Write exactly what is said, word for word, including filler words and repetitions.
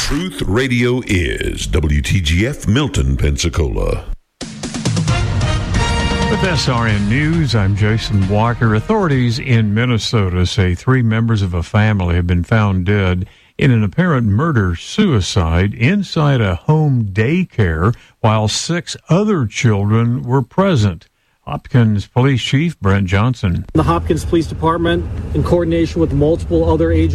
Truth Radio is W T G F Milton, Pensacola. With S R N News, I'm Jason Walker. Authorities in Minnesota say three members of a family have been found dead in an apparent murder-suicide inside a home daycare while six other children were present. Hopkins Police Chief Brent Johnson. The Hopkins Police Department, in coordination with multiple other agencies,